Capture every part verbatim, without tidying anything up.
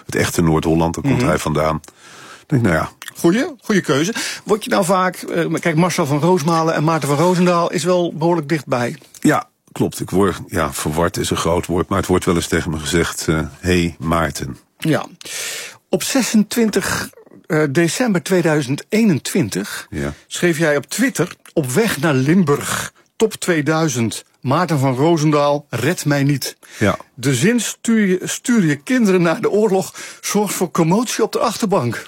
Het echte Noord-Holland, daar komt mm-hmm. hij vandaan. Ik denk, nou ja. Goeie, goeie keuze. Word je nou vaak, uh, kijk, Marcel van Roosmalen en Maarten van Roosendaal is wel behoorlijk dichtbij. Ja, klopt. Ik word, ja, verward is een groot woord, maar het wordt wel eens tegen me gezegd, hé uh, hey, Maarten. Ja. Op zesentwintig december tweeduizend eenentwintig ja. schreef jij op Twitter, op weg naar Limburg, top tweeduizend, Maarten van Roosendaal, red mij niet. Ja. De zin stuur je, stuur je kinderen naar de oorlog zorgt voor commotie op de achterbank.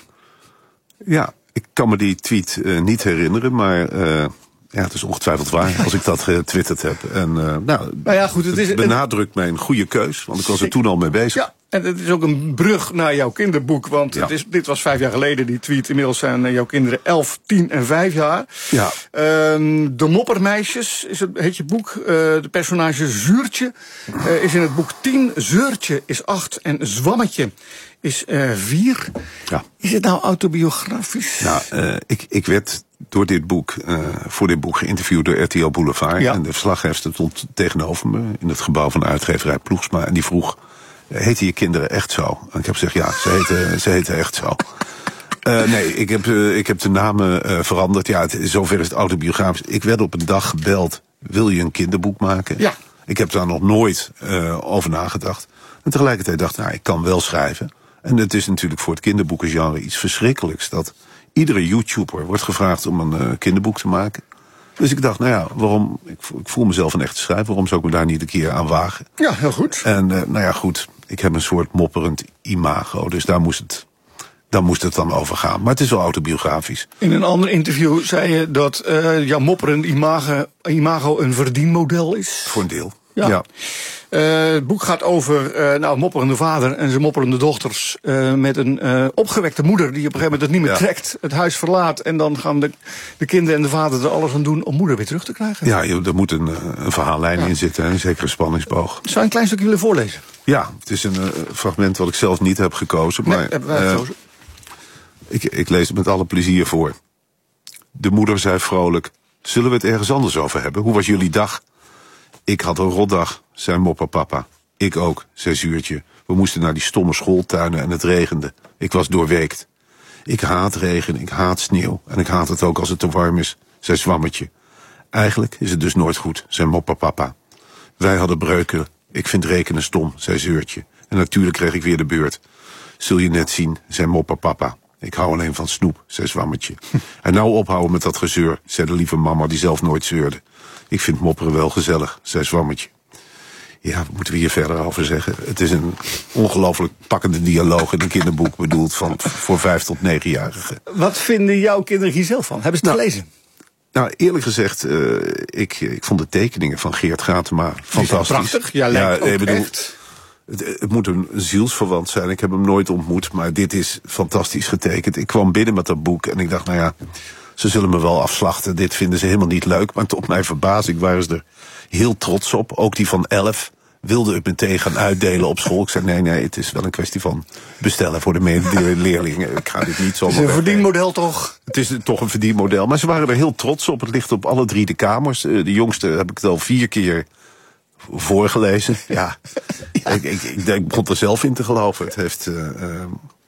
Ja, ik kan me die tweet uh, niet herinneren, maar uh, ja, het is ongetwijfeld waar als ik dat getwitterd heb. En uh, nou, nou ja, goed, het, is, het benadrukt mijn goede keus, want ik was er toen al mee bezig. Ja. En het is ook een brug naar jouw kinderboek, want ja. het is, dit was vijf jaar geleden, die tweet. Inmiddels zijn jouw kinderen elf, tien en vijf jaar. Ja. Uh, de Moppermeisjes is het, heet je boek. Uh, de personage Zuurtje uh, is in het boek tien. Zeurtje is acht en Zwammetje is uh, vier. Ja. Is het nou autobiografisch? Nou, uh, ik, ik werd door dit boek, uh, voor dit boek geïnterviewd door R T L Boulevard. Ja. En de verslaggever stond tegenover me in het gebouw van de uitgeverij Ploegsma. En die vroeg, heten je kinderen echt zo? En ik heb gezegd, ja, ze heten, ze heten echt zo. Uh, nee, ik heb, uh, ik heb de namen uh, veranderd. Ja, het, zover is het autobiografisch. Ik werd op een dag gebeld, wil je een kinderboek maken? Ja. Ik heb daar nog nooit uh, over nagedacht. En tegelijkertijd dacht ik, nou, ik kan wel schrijven. En het is natuurlijk voor het kinderboekengenre iets verschrikkelijks. Dat iedere YouTuber wordt gevraagd om een uh, kinderboek te maken. Dus ik dacht, nou ja, waarom, ik, ik voel mezelf een echte schrijver. Waarom zou ik me daar niet een keer aan wagen? Ja, heel goed. En uh, nou ja, goed, ik heb een soort mopperend imago. Dus daar moest het, daar moest het dan over gaan. Maar het is wel autobiografisch. In een ander interview zei je dat uh, jouw mopperend imago, imago een verdienmodel is. Voor een deel, ja. ja. Uh, het boek gaat over uh, nou, een mopperende vader en zijn mopperende dochters. Uh, met een uh, opgewekte moeder die op een gegeven moment het niet meer ja. trekt. Het huis verlaat en dan gaan de, de kinderen en de vader er alles aan doen om moeder weer terug te krijgen. Ja, er moet een, een verhaallijn ja. in zitten en een zekere spanningsboog. Zou je een klein stukje willen voorlezen? Ja, het is een uh, fragment wat ik zelf niet heb gekozen. Nee, maar hebben wij uh, gekozen. Ik, ik lees het met alle plezier voor. De moeder zei vrolijk, zullen we het ergens anders over hebben? Hoe was jullie dag? Ik had een rotdag, zei mopperpapa. Ik ook, zei Zuurtje. We moesten naar die stomme schooltuinen en het regende. Ik was doorweekt. Ik haat regen, ik haat sneeuw. En ik haat het ook als het te warm is, zei Zwammetje. Eigenlijk is het dus nooit goed, zei mopperpapa. Wij hadden breuken. Ik vind rekenen stom, zei Zeurtje. En natuurlijk kreeg ik weer de beurt. Zul je net zien, zei mopperpapa. Ik hou alleen van snoep, zei Zwammetje. En nou ophouden met dat gezeur, zei de lieve mama die zelf nooit zeurde. Ik vind mopperen wel gezellig, zei Zwammetje. Ja, wat moeten we hier verder over zeggen? Het is een ongelooflijk pakkende dialoog in een kinderboek bedoeld van, voor vijf tot negenjarigen. Wat vinden jouw kinderen hier zelf van? Hebben ze het nou, gelezen? Nou, eerlijk gezegd, uh, ik, ik vond de tekeningen van Geert Gatema fantastisch. Prachtig, ja, lijkt ja, ook bedoel, echt. Het, het moet een zielsverwant zijn. Ik heb hem nooit ontmoet, maar dit is fantastisch getekend. Ik kwam binnen met dat boek en ik dacht, nou ja, ze zullen me wel afslachten. Dit vinden ze helemaal niet leuk. Maar tot mijn verbazing waren ze er heel trots op. Ook die van elf wilde het meteen gaan uitdelen op school. Ik zei, nee, nee, het is wel een kwestie van bestellen voor de medeleerlingen. Ik ga dit niet zomaar. Het is een verdienmodel toch? Het is toch een verdienmodel. Maar ze waren er heel trots op. Het ligt op alle drie de kamers. De jongste heb ik het al vier keer voorgelezen. Ja, ja. Ik, ik, ik, ik begon er zelf in te geloven. Het heeft... Uh, uh,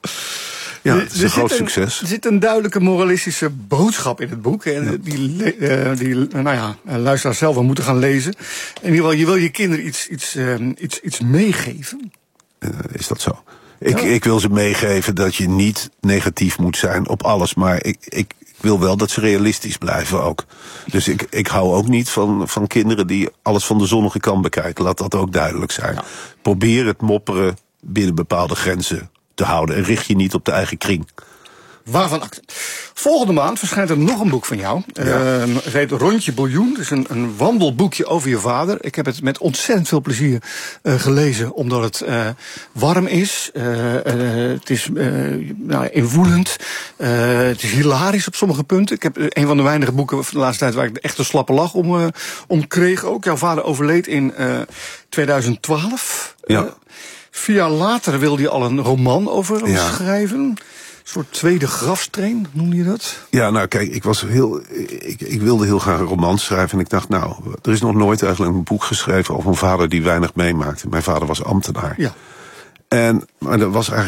Ja, het is een groot succes. Er zit een duidelijke moralistische boodschap in het boek. En ja. die, uh, die nou ja, luisteraars zelf wel moeten gaan lezen. In ieder geval, je wil je kinderen iets, iets, uh, iets, iets meegeven. Uh, is dat zo? Ik, ja. ik wil ze meegeven dat je niet negatief moet zijn op alles. Maar ik, ik wil wel dat ze realistisch blijven ook. Dus ik, ik hou ook niet van, van kinderen die alles van de zonnige kant bekijken. Laat dat ook duidelijk zijn. Ja. Probeer het mopperen binnen bepaalde grenzen te houden. En richt je niet op de eigen kring. Waarvan acte. Volgende maand verschijnt er nog een boek van jou. Ja. Uh, het heet Rondje Biljoen. Het is een, een wandelboekje over je vader. Ik heb het met ontzettend veel plezier uh, gelezen. Omdat het uh, warm is. Uh, uh, het is uh, nou, invoelend. Uh, het is hilarisch op sommige punten. Ik heb uh, een van de weinige boeken van de laatste tijd waar ik echt een slappe lach om, uh, om kreeg. Ook jouw vader overleed in uh, tweeduizend twaalf. Ja. Uh, Vier jaar later wilde je al een roman over hem ja. schrijven. Een soort tweede grafsteen, noemde je dat? Ja, nou kijk, ik, was heel, ik, ik wilde heel graag een roman schrijven. En ik dacht, nou, er is nog nooit eigenlijk een boek geschreven over een vader die weinig meemaakte. Mijn vader was ambtenaar. Ja. En, maar er was eigenlijk